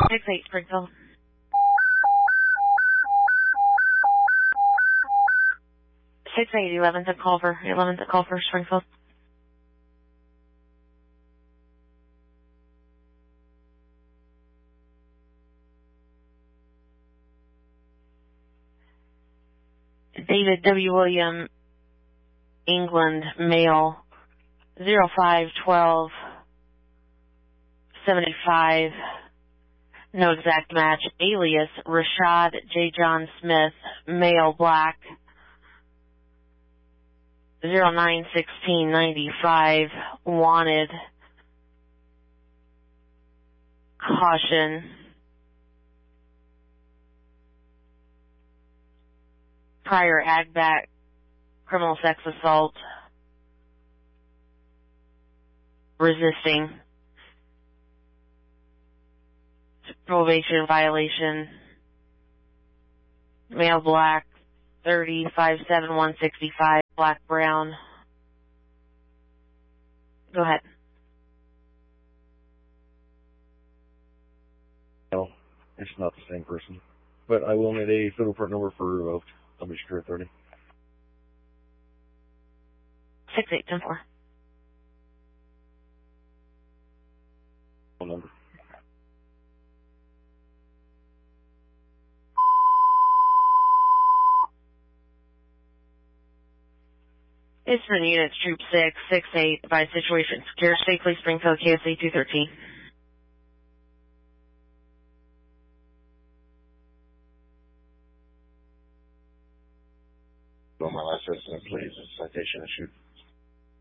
6-8 Springfield. 6-8, 11th at Culver. 11th at Culver, Springfield. David W. William, England, male, 05-12-75, no exact match. Alias, Rashad J. John Smith, male, black, 09-16-95, wanted, caution, prior ag-back, criminal sex assault, resisting, probation violation, male, black, 30-5-7-165, black, brown. Go ahead. No, it's not the same person. But I will need a photo part number for revoked. I'll be sure 30. 6-8-10-4. Phone number. It's for the units, Troop 6, 6-8, advise situation secure, safely, Springfield, KSA 213. On my last resident, please. Citation issued.